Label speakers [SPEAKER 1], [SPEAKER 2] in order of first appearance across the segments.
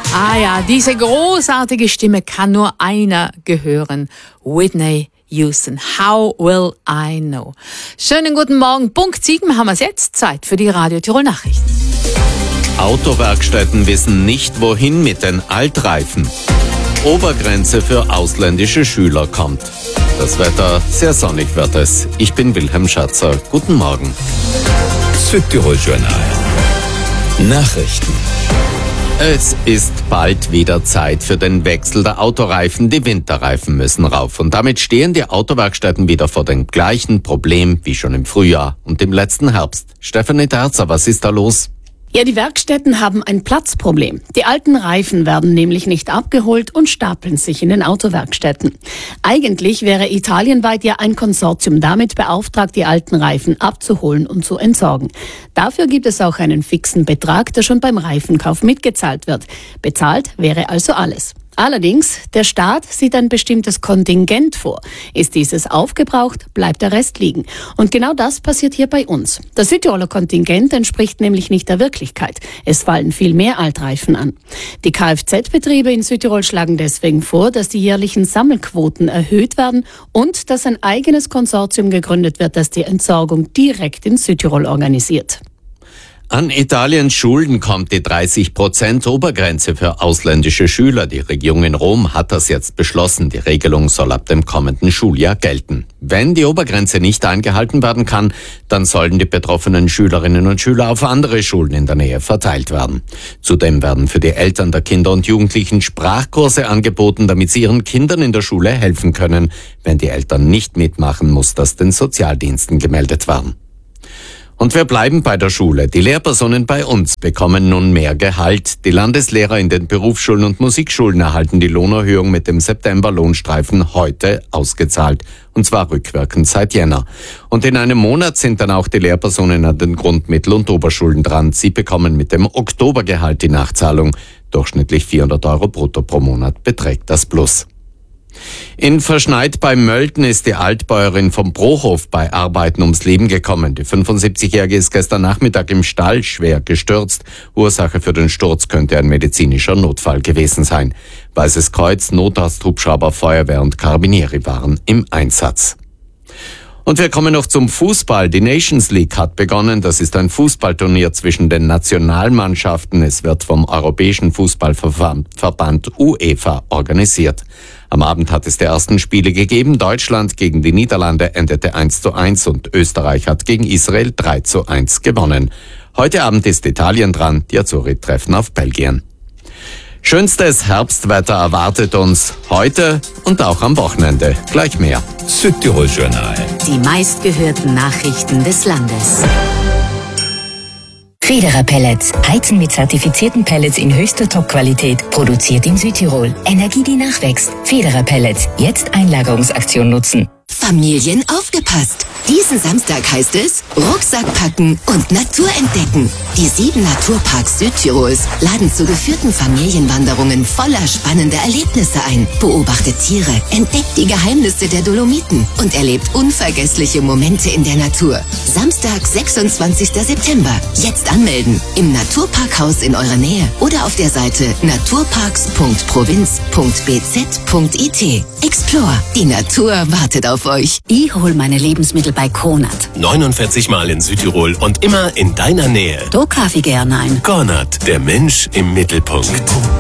[SPEAKER 1] Ah ja, diese großartige Stimme kann nur einer gehören. Whitney Houston. How will I know? Schönen guten Morgen. Punkt 7 haben wir es jetzt. Zeit für die Radio Tirol Nachrichten.
[SPEAKER 2] Autowerkstätten wissen nicht, wohin mit den Altreifen. Obergrenze für ausländische Schüler kommt. Das Wetter, sehr sonnig wird es. Ich bin Wilhelm Schatzer. Guten Morgen.
[SPEAKER 3] Südtirol Journal. Nachrichten.
[SPEAKER 2] Es ist bald wieder Zeit für den Wechsel der Autoreifen. Die Winterreifen müssen rauf. Und damit stehen die Autowerkstätten wieder vor dem gleichen Problem wie schon im Frühjahr und im letzten Herbst. Stefanie Terzer, was ist da los?
[SPEAKER 4] Ja, die Werkstätten haben ein Platzproblem. Die alten Reifen werden nämlich nicht abgeholt und stapeln sich in den Autowerkstätten. Eigentlich wäre italienweit ja ein Konsortium damit beauftragt, die alten Reifen abzuholen und zu entsorgen. Dafür gibt es auch einen fixen Betrag, der schon beim Reifenkauf mitgezahlt wird. Bezahlt wäre also alles. Allerdings, der Staat sieht ein bestimmtes Kontingent vor. Ist dieses aufgebraucht, bleibt der Rest liegen. Und genau das passiert hier bei uns. Das Südtiroler Kontingent entspricht nämlich nicht der Wirklichkeit. Es fallen viel mehr Altreifen an. Die Kfz-Betriebe in Südtirol schlagen deswegen vor, dass die jährlichen Sammelquoten erhöht werden und dass ein eigenes Konsortium gegründet wird, das die Entsorgung direkt in Südtirol organisiert.
[SPEAKER 2] An Italiens Schulen kommt die 30% Obergrenze für ausländische Schüler. Die Regierung in Rom hat das jetzt beschlossen. Die Regelung soll ab dem kommenden Schuljahr gelten. Wenn die Obergrenze nicht eingehalten werden kann, dann sollen die betroffenen Schülerinnen und Schüler auf andere Schulen in der Nähe verteilt werden. Zudem werden für die Eltern der Kinder und Jugendlichen Sprachkurse angeboten, damit sie ihren Kindern in der Schule helfen können. Wenn die Eltern nicht mitmachen, muss das den Sozialdiensten gemeldet werden. Und wir bleiben bei der Schule. Die Lehrpersonen bei uns bekommen nun mehr Gehalt. Die Landeslehrer in den Berufsschulen und Musikschulen erhalten die Lohnerhöhung mit dem September-Lohnstreifen heute ausgezahlt. Und zwar rückwirkend seit Jänner. Und in einem Monat sind dann auch die Lehrpersonen an den Grundmittel- und Oberschulen dran. Sie bekommen mit dem Oktobergehalt die Nachzahlung. Durchschnittlich 400 € brutto pro Monat beträgt das Plus. In Verschneit bei Mölten ist die Altbäuerin vom Brohof bei Arbeiten ums Leben gekommen. Die 75-Jährige ist gestern Nachmittag im Stall schwer gestürzt. Ursache für den Sturz könnte ein medizinischer Notfall gewesen sein. Weißes Kreuz, Notarzthubschrauber, Feuerwehr und Carabinieri waren im Einsatz. Und wir kommen noch zum Fußball. Die Nations League hat begonnen. Das ist ein Fußballturnier zwischen den Nationalmannschaften. Es wird vom Europäischen Fußballverband UEFA organisiert. Am Abend hat es die ersten Spiele gegeben. Deutschland gegen die Niederlande endete 1:1 und Österreich hat gegen Israel 3:1 gewonnen. Heute Abend ist Italien dran. Die Azzurri treffen auf Belgien. Schönstes Herbstwetter erwartet uns heute und auch am Wochenende. Gleich mehr.
[SPEAKER 3] Südtirol Journal.
[SPEAKER 5] Die meistgehörten Nachrichten des Landes.
[SPEAKER 6] Federer Pellets. Heizen mit zertifizierten Pellets in höchster Top-Qualität. Produziert in Südtirol. Energie, die nachwächst. Federer Pellets. Jetzt Einlagerungsaktion nutzen.
[SPEAKER 5] Familien aufgepasst! Diesen Samstag heißt es Rucksack packen und Natur entdecken. Die 7 Naturparks Südtirols laden zu geführten Familienwanderungen voller spannender Erlebnisse ein. Beobachtet Tiere, entdeckt die Geheimnisse der Dolomiten und erlebt unvergessliche Momente in der Natur. Samstag, 26. September. Jetzt anmelden. Im Naturparkhaus in eurer Nähe oder auf der Seite naturparks.provinz.bz.it. Explore. Die Natur wartet auf euch.
[SPEAKER 6] Ich hol meine Lebensmittel bei Konrad.
[SPEAKER 3] 49 Mal in Südtirol und immer in deiner Nähe.
[SPEAKER 6] Da kaufe ich gerne ein.
[SPEAKER 3] Konrad, der Mensch im Mittelpunkt.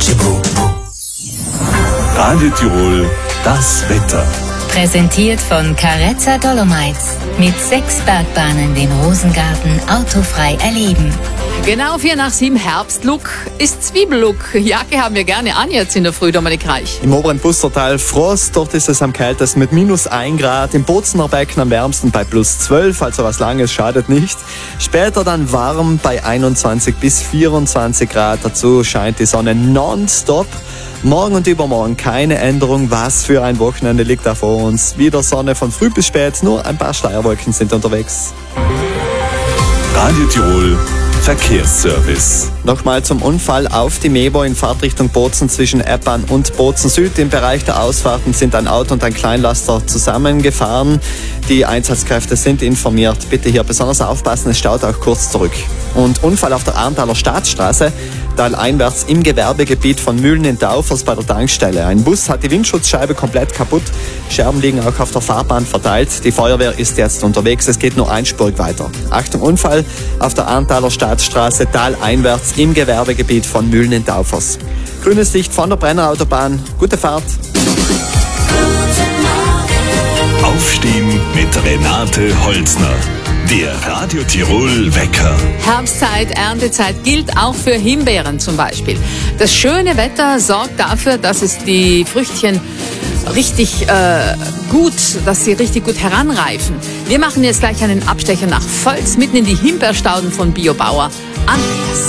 [SPEAKER 3] Radio Tirol, das Wetter.
[SPEAKER 7] Präsentiert von Carezza Dolomites. Mit 6 Bergbahnen den Rosengarten autofrei erleben.
[SPEAKER 1] Genau 6:45 Herbstlook ist Zwiebellook. Jacke haben wir gerne an jetzt in der Früh, Dominik Reich.
[SPEAKER 8] Im oberen Pustertal Frost, dort ist es am kältesten mit -1 Grad. Im Bozener Becken am wärmsten bei +12, also was Langes schadet nicht. Später dann warm bei 21 bis 24 Grad. Dazu scheint die Sonne nonstop. Morgen und übermorgen keine Änderung. Was für ein Wochenende liegt da vor uns. Wieder Sonne von früh bis spät, nur ein paar Schleierwolken sind unterwegs.
[SPEAKER 3] Radio Tirol Verkehrsservice.
[SPEAKER 8] Nochmal zum Unfall auf die Mebo in Fahrtrichtung Bozen zwischen Eppan und Bozen Süd. Im Bereich der Ausfahrten sind ein Auto und ein Kleinlaster zusammengefahren. Die Einsatzkräfte sind informiert. Bitte hier besonders aufpassen, es staut auch kurz zurück. Und Unfall auf der Arntaler Staatsstraße. taleinwärts im Gewerbegebiet von Mühlen in Daufers bei der Tankstelle. Ein Bus hat die Windschutzscheibe komplett kaputt. Scherben liegen auch auf der Fahrbahn verteilt. Die Feuerwehr ist jetzt unterwegs. Es geht nur einspurig weiter. Achtung, Unfall auf der Arntaler Staatsstraße taleinwärts im Gewerbegebiet von Mühlen in Daufers. Grünes Licht von der Brennerautobahn. Gute Fahrt.
[SPEAKER 3] Aufstehen mit Renate Holzner. Der Radio Tirol Wecker.
[SPEAKER 1] Herbstzeit, Erntezeit gilt auch für Himbeeren zum Beispiel. Das schöne Wetter sorgt dafür, dass es die Früchtchen richtig dass sie richtig gut heranreifen. Wir machen jetzt gleich einen Abstecher nach Volz, mitten in die Himbeerstauden von Biobauer Andreas.